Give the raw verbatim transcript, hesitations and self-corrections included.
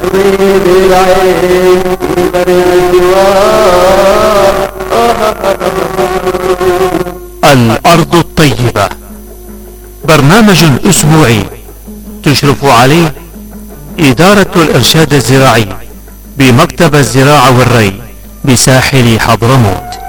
طيب العين في برع الجوار. الأرض الطيبة برنامج أسبوعي تشرف عليه إدارة الإرشاد الزراعي بمكتب الزراعة والري بساحل حضرموت.